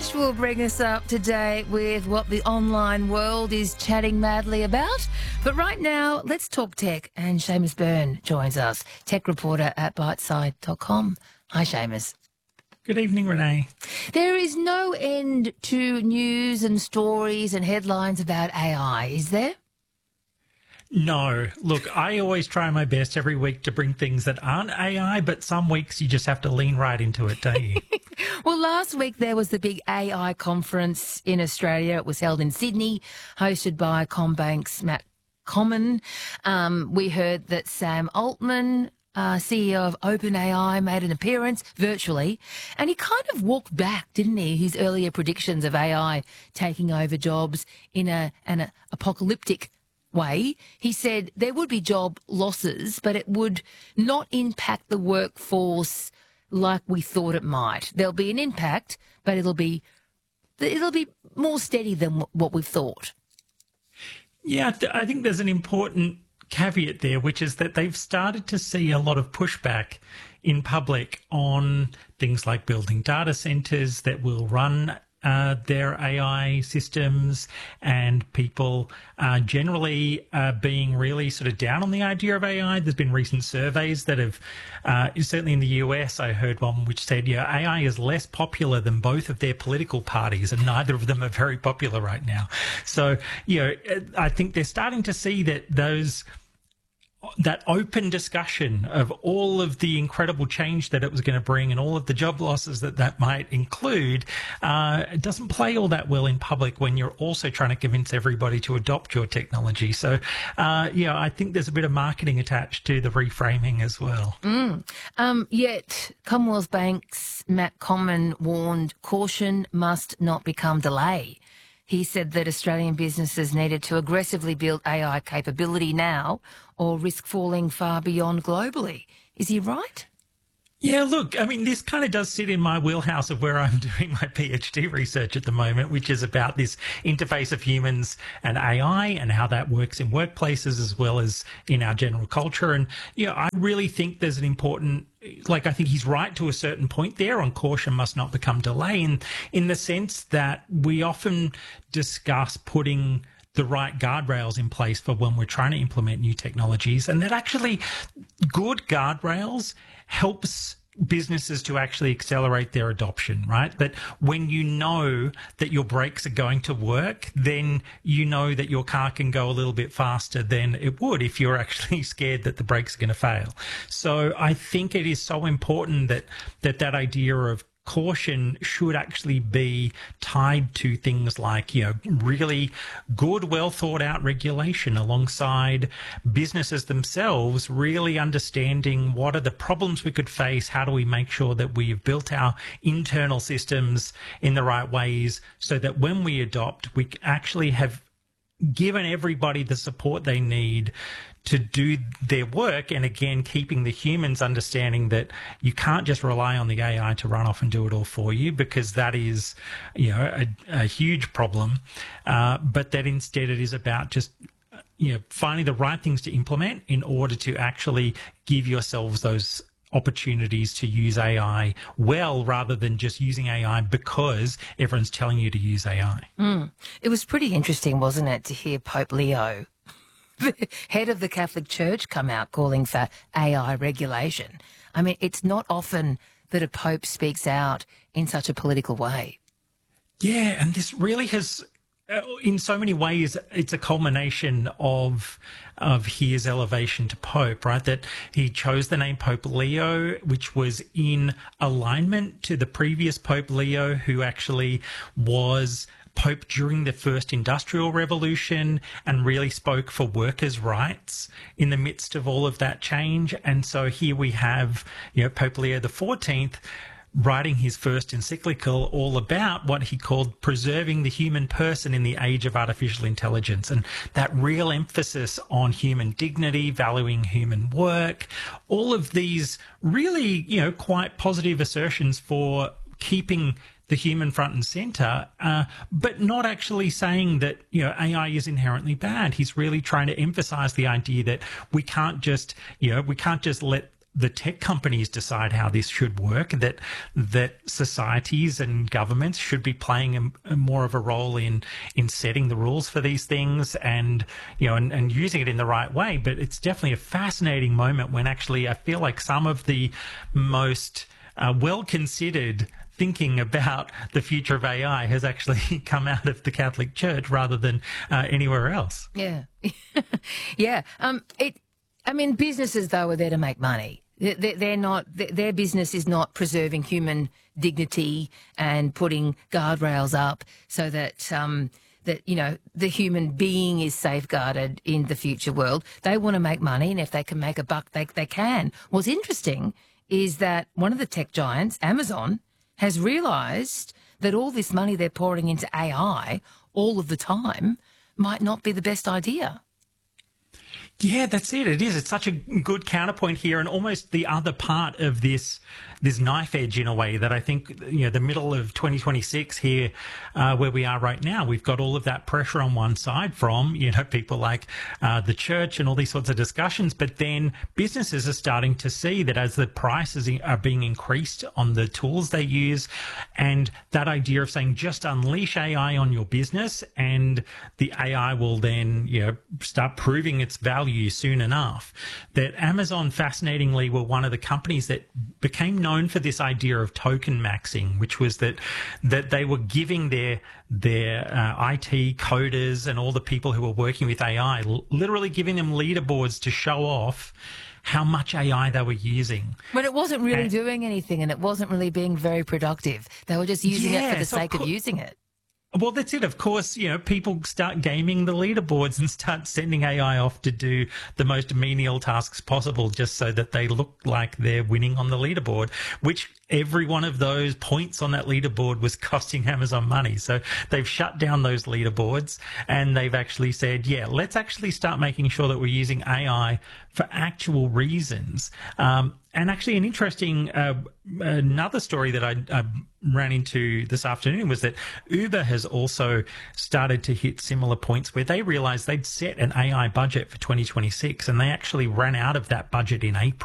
Ash will bring us up to date with what the online world is chatting madly about. But right now, let's talk tech. And Seamus Byrne joins us, tech reporter at biteside.com. Hi, Seamus. Good evening, Renee. There is no end to news and stories and headlines about AI, is there? No. Look, I always try my best every week to bring things that aren't AI, but some weeks you just have to lean right into it, don't you? Well, last week there was the big AI conference in Australia. It was held in Sydney, hosted by CommBank's Matt Comyn. We heard that Sam Altman, CEO of OpenAI, made an appearance virtually, and he kind of walked back, didn't he, his earlier predictions of AI taking over jobs in an apocalyptic way. He said there would be job losses, but it would not impact the workforce like we thought it might. There'll be an impact, but it'll be more steady than what we've thought. Yeah, I think there's an important caveat there, which is that they've started to see a lot of pushback in public on things like building data centers that will run their AI systems, and people generally being really sort of down on the idea of AI. There's been recent surveys that have, certainly in the US, I heard one which said, yeah, AI is less popular than both of their political parties, and neither of them are very popular right now. So, I think they're starting to see that open discussion of all of the incredible change that it was going to bring and all of the job losses that might include, it doesn't play all that well in public when you're also trying to convince everybody to adopt your technology. So, I think there's a bit of marketing attached to the reframing as well. Yet Commonwealth Bank's Matt Comyn warned caution must not become delay. He said that Australian businesses needed to aggressively build AI capability now or risk falling far beyond globally. Is he right? Yeah, look, I mean, this kind of does sit in my wheelhouse of where I'm doing my PhD research at the moment, which is about this interface of humans and AI and how that works in workplaces as well as in our general culture. And, I really think there's an important, I think he's right to a certain point there on caution must not become delay, in the sense that we often discuss putting the right guardrails in place for when we're trying to implement new technologies, and that actually good guardrails helps businesses to actually accelerate their adoption, right? That when you know that your brakes are going to work, then you know that your car can go a little bit faster than it would if you're actually scared that the brakes are going to fail. So I think it is so important that idea of caution should actually be tied to things like, really good, well thought out regulation alongside businesses themselves really understanding what are the problems we could face, how do we make sure that we've built our internal systems in the right ways so that when we adopt, we actually have given everybody the support they need to do their work, and again, keeping the humans understanding that you can't just rely on the AI to run off and do it all for you, because that is, a huge problem. But that instead it is about just, finding the right things to implement in order to actually give yourselves those opportunities to use AI well, rather than just using AI because everyone's telling you to use AI. It was pretty interesting, wasn't it, to hear Pope Leo, the head of the Catholic Church, come out calling for AI regulation. I mean, it's not often that a pope speaks out in such a political way. Yeah, and this really has, in so many ways, it's a culmination of his elevation to Pope, right? That he chose the name Pope Leo, which was in alignment to the previous Pope Leo, who actually was Pope during the first industrial revolution and really spoke for workers' rights in the midst of all of that change. And so here we have, Pope Leo XIV writing his first encyclical all about what he called preserving the human person in the age of artificial intelligence, and that real emphasis on human dignity, valuing human work, all of these really, quite positive assertions for keeping the human front and center, but not actually saying that, AI is inherently bad. He's really trying to emphasize the idea that we can't just let the tech companies decide how this should work, that societies and governments should be playing more of a role in setting the rules for these things and, and using it in the right way. But it's definitely a fascinating moment when actually I feel like some of the most well-considered thinking about the future of AI has actually come out of the Catholic Church rather than anywhere else. Yeah. Yeah. Businesses, though, are there to make money. They're not. Their business is not preserving human dignity and putting guardrails up so that the human being is safeguarded in the future world. They want to make money, and if they can make a buck, they can. What's interesting is that one of the tech giants, Amazon, has realised that all this money they're pouring into AI all of the time might not be the best idea. Yeah, that's it. It is. It's such a good counterpoint here, and almost the other part of this knife edge in a way that I think, the middle of 2026 here, where we are right now, we've got all of that pressure on one side from, people like the church and all these sorts of discussions. But then businesses are starting to see that as the prices are being increased on the tools they use, and that idea of saying just unleash AI on your business and the AI will then, start proving its value soon enough, that Amazon fascinatingly were one of the companies that became known for this idea of token maxing, which was that they were giving their IT coders and all the people who were working with AI, literally giving them leaderboards to show off how much AI they were using. But it wasn't really doing anything, and it wasn't really being very productive. They were just using it for the sake of using it. Well, that's it. Of course, people start gaming the leaderboards and start sending AI off to do the most menial tasks possible just so that they look like they're winning on the leaderboard, which every one of those points on that leaderboard was costing Amazon money. So they've shut down those leaderboards and they've actually said, let's actually start making sure that we're using AI for actual reasons. And actually an interesting, another story that I ran into this afternoon was that Uber has also started to hit similar points where they realized they'd set an AI budget for 2026 and they actually ran out of that budget in April.